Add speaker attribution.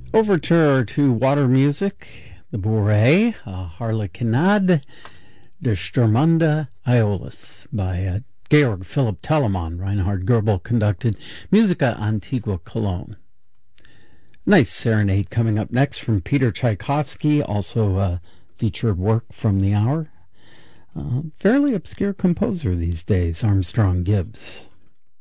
Speaker 1: Overture to water music, the Bourrée, Harlequinade de Stormunda Aeolus by Georg Philipp Telemann. Reinhard Goebel conducted Musica Antigua Cologne. Nice serenade coming up next from Peter Tchaikovsky, also featured work from the hour. Fairly obscure composer these days, Armstrong Gibbs.